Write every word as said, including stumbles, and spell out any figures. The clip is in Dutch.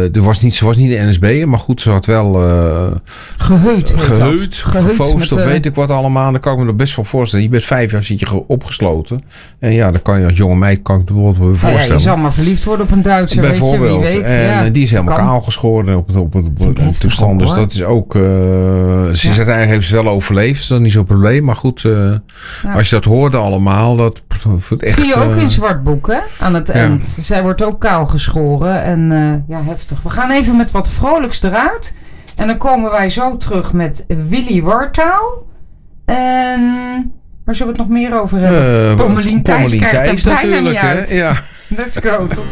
Uh, er was niet, ze was niet de N S B'er, maar goed, ze had wel... Uh, geheut. Geheut, gefoost of uh, weet ik wat allemaal. Dan kan ik me er best wel voorstellen. Je bent vijf jaar zit je opgesloten. En ja, dan kan je als jonge meid kan ik me bijvoorbeeld wel voorstellen. Nou ja, je zal maar verliefd worden op een Duitser, bijvoorbeeld. Weet je, wie weet. En ja, die is helemaal kaal geschoren op het, op het, op het, op het toestand. Dus dat is ook... Uh, ze is ja. uiteindelijk heeft ze wel overleefd. Dat is niet zo'n probleem. Maar goed, uh, ja. als je dat hoorde allemaal... Dat, echt, zie je ook uh, in Zwartboek, hè? Aan het ja. eind. Zij wordt ook kaal geschoren. En uh, ja, heftig. We gaan even met wat vrolijks eruit. En dan komen wij zo terug met Willy Wartaal. En waar zullen we het nog meer over hebben? Uh, Pommelien Thijs krijgt er bijna niet uit. Hè? Ja. Let's go. Tot